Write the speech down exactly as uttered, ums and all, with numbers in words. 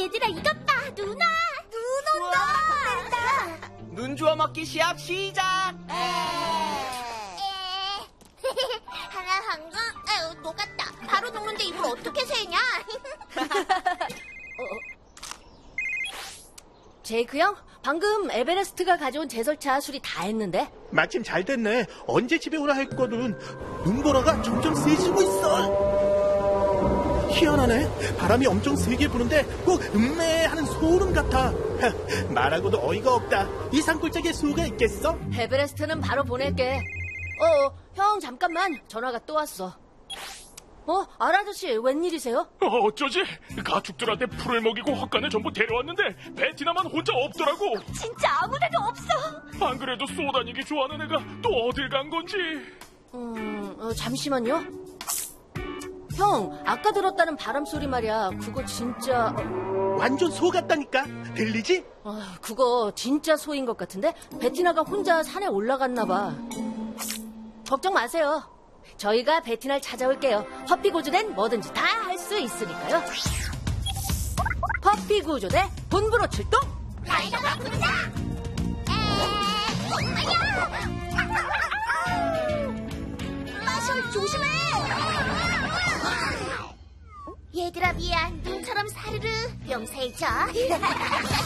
얘들아, 이것 봐. 누나. 눈 온다. 눈 주워 먹기 시합 시작. 하나 방금 에휴, 녹았다. 바로 녹는데 이걸 어떻게 세냐? 제이크 형, 방금 에베레스트가 가져온 제설차 수리 다 했는데? 마침 잘 됐네. 언제 집에 오라 했거든. 눈보라가 점점 세지고 있어. 희한하네. 바람이 엄청 세게 부는데 꼭 음메 하는 소름 같아. 말하고도 어이가 없다. 이 산골짜기에 수가 있겠어? 에베레스트는 바로 보낼게. 어, 형 잠깐만. 전화가 또 왔어. 어, 아라저씨 웬일이세요? 어, 어쩌지? 가축들한테 풀을 먹이고 헛간에 전부 데려왔는데 베티나만 혼자 없더라고. 진짜 아무데도 없어. 안 그래도 쏘다니기 좋아하는 애가 또 어딜 간 건지. 음, 어, 잠시만요. 형, 아까 들었다는 바람 소리 말이야. 그거 진짜... 어, 완전 소 같다니까. 들리지? 어, 그거 진짜 소인 것 같은데? 베티나가 혼자 산에 올라갔나 봐. 걱정 마세요. 저희가 베티나를 찾아올게요. 퍼피 구조대는 뭐든지 다 할 수 있으니까요. 퍼피 구조대 본부로 출동! 라이더가 부르자. 마셜 조심해. 얘들아 미안. 눈처럼 사르르. 용서해줘.